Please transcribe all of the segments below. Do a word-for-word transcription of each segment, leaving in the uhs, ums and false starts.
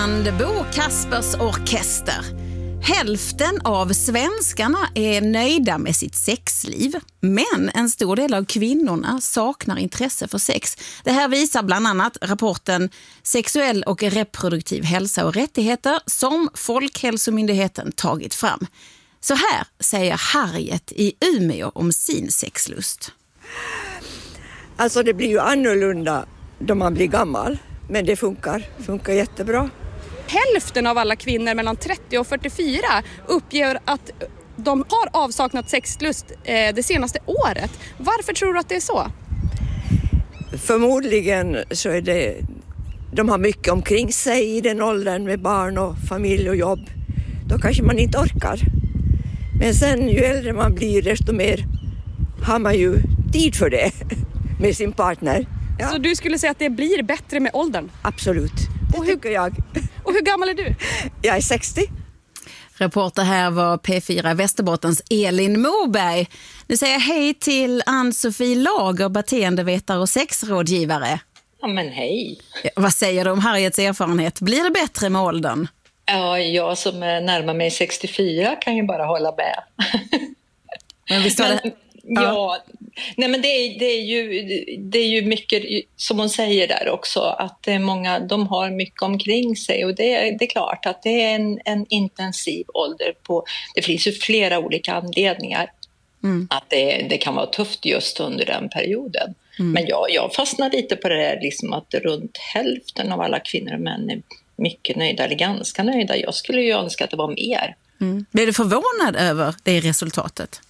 Bo Kaspers Orkester. Hälften av svenskarna är nöjda med sitt sexliv, men en stor del av kvinnorna saknar intresse för sex. Det här visar bland annat rapporten Sexuell och reproduktiv hälsa och rättigheter som Folkhälsomyndigheten tagit fram. Så här säger Harriet i Umeå om sin sexlust. Alltså det blir ju annorlunda då man blir gammal, men det funkar, funkar jättebra. Hälften av alla kvinnor mellan trettio och fyrtiofyra uppger att de har avsaknat sexlust eh, det senaste året. Varför tror du att det är så? Förmodligen så är det, de har mycket omkring sig i den åldern med barn och familj och jobb. Då kanske man inte orkar. Men sen ju äldre man blir desto mer har man ju tid för det med sin partner. Ja. Så du skulle säga att det blir bättre med åldern? Absolut, det och hur, tycker jag. Och hur gammal är du? Jag är sextio. Reporter här var P fyra Västerbottens Elin Moberg. Nu säger jag hej till Ann-Sofie Lager, beteendevetare och sexrådgivare. Ja, men hej. Ja, vad säger du om Harriets erfarenhet? Blir det bättre med åldern? Ja, jag som är närmare mig sextiofyra kan ju bara hålla med. Men visst var det... Men, ja, nej men det är, det, är ju, det är ju mycket som hon säger där också, att det är många, de har mycket omkring sig och det är, det är klart att det är en, en intensiv ålder på, det finns ju flera olika anledningar mm. att det, det kan vara tufft just under den perioden. Mm. Men jag, jag fastnar lite på det där liksom att runt hälften av alla kvinnor och män är mycket nöjda eller ganska nöjda. Jag skulle ju önska att det var mer. Mm. Blir du förvånad över det resultatet?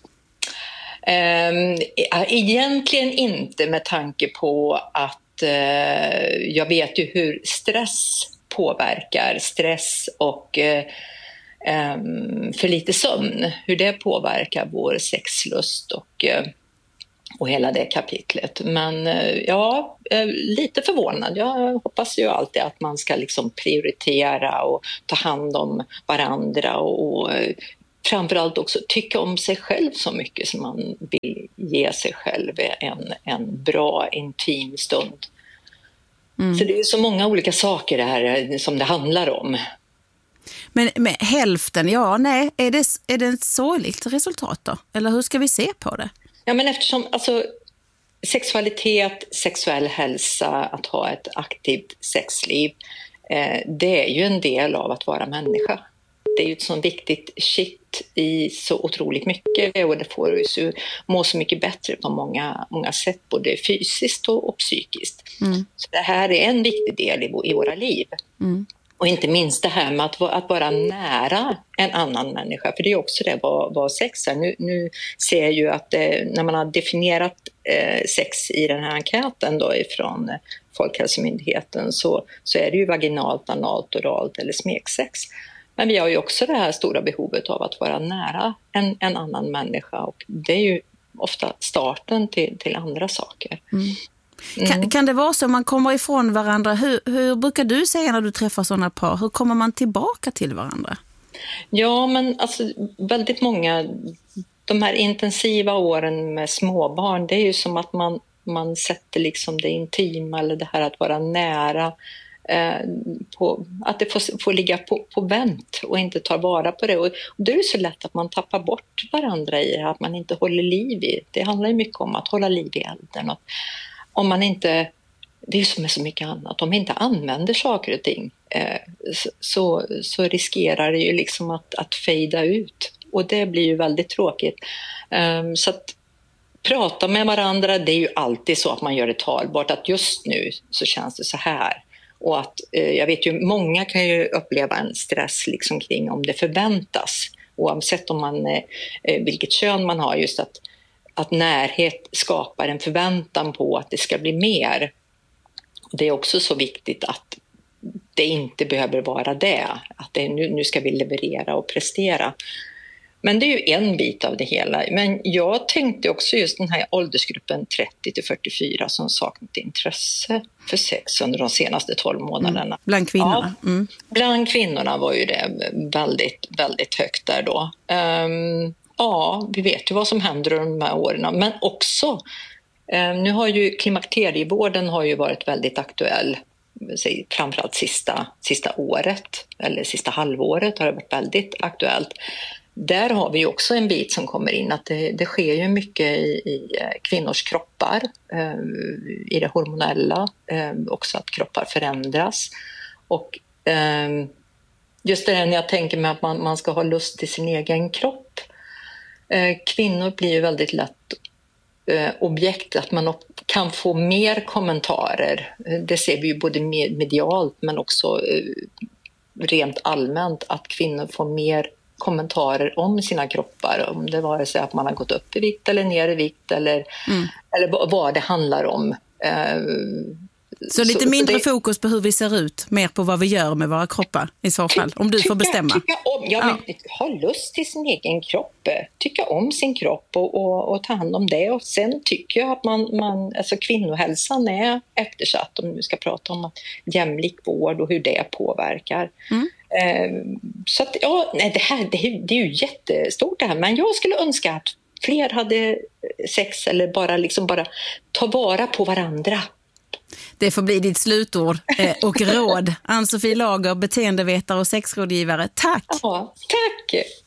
Um, egentligen inte, med tanke på att uh, jag vet ju hur stress påverkar, stress och uh, um, för lite sömn, hur det påverkar vår sexlust och, uh, och hela det kapitlet. Men uh, ja, uh, lite förvånad. Jag hoppas ju alltid att man ska liksom prioritera och ta hand om varandra och, och uh, framförallt också tycka om sig själv så mycket som man vill ge sig själv en, en bra intim stund. Mm. Så det är så många olika saker det här som det handlar om. Men med hälften, ja nej, är det, är det ett sorgligt resultat då? Eller hur ska vi se på det? Ja, men eftersom alltså, sexualitet, sexuell hälsa, att ha ett aktivt sexliv, eh, det är ju en del av att vara människa. Det är ju ett så viktigt shit i så otroligt mycket och det får oss ju må så mycket bättre på många, många sätt, både fysiskt och, och psykiskt. Mm. Så det här är en viktig del i, i våra liv. Mm. Och inte minst det här med att, att vara nära en annan människa, för det är också det vad, vad sex är. Nu, nu ser jag ju att eh, när man har definierat eh, sex i den här enkäten då ifrån eh, Folkhälsomyndigheten så, så är det ju vaginalt, analt, oralt eller smeksex. Men vi har ju också det här stora behovet av att vara nära en, en annan människa, och det är ju ofta starten till, till andra saker. Mm. Mm. Kan, kan det vara så att man kommer ifrån varandra? Hur, hur brukar du säga när du träffar sådana par? Hur kommer man tillbaka till varandra? Ja, men alltså väldigt många, de här intensiva åren med småbarn, det är ju som att man, man sätter liksom det intima eller det här att vara nära. Eh, på, att det får, får ligga på, på vänt och inte tar vara på det, och, och det är så lätt att man tappar bort varandra i det, att man inte håller liv i det. Handlar ju mycket om att hålla liv i elden, och om man inte, det är som är så mycket annat, om man inte använder saker och ting eh, så, så riskerar det ju liksom att, att fejda ut, och det blir ju väldigt tråkigt. eh, så att prata med varandra, det är ju alltid så att man gör det talbart, att just nu så känns det så här. Och att, eh, jag vet ju, många kan ju uppleva en stress liksom kring om det förväntas, oavsett om man, eh, vilket kön man har, just att, att närhet skapar en förväntan på att det ska bli mer. Och det är också så viktigt att det inte behöver vara det, att det, nu, nu ska vi leverera och prestera. Men det är ju en bit av det hela. Men jag tänkte också just den här åldersgruppen trettio till fyrtiofyra som saknat intresse för sex under de senaste tolv månaderna. Mm. Bland kvinnorna? Ja, mm. Bland kvinnorna var ju det väldigt, väldigt högt där då. Um, ja, vi vet ju vad som händer under de här åren. Men också, um, nu har ju klimakterievården har ju varit väldigt aktuell. säg, framförallt sista, sista året eller sista halvåret har det varit väldigt aktuellt. Där har vi också en bit som kommer in, att det, det sker ju mycket i, i kvinnors kroppar, eh, i det hormonella, eh, också att kroppar förändras. Och eh, just det här när jag tänker mig att man, man ska ha lust i sin egen kropp. Eh, kvinnor blir ju väldigt lätt eh, objekt, att man kan få mer kommentarer. Det ser vi ju både medialt men också eh, rent allmänt, att kvinnor får mer kommentarer om sina kroppar, om det var så att man har gått upp i vikt eller ner i vikt eller, mm. eller vad det handlar om. Så lite så, mindre så det, fokus på hur vi ser ut, mer på vad vi gör med våra kroppar i så fall, om du tycka, får bestämma. Tycka om, ja, ja. Men, ha lust till sin egen kropp, tycka om sin kropp och, och, och ta hand om det. Och sen tycker jag att man, man, alltså kvinnohälsan är eftersatt, om vi ska prata om jämlik vård och hur det påverkar. Mm. Så att, ja, nej, det, här, det, det är ju jättestort det här, men jag skulle önska att fler hade sex eller bara, liksom bara ta vara på varandra. Det får bli ditt slutord eh, och råd. Ann-Sofie Lager, beteendevetare och sexrådgivare. Tack! Ja, tack!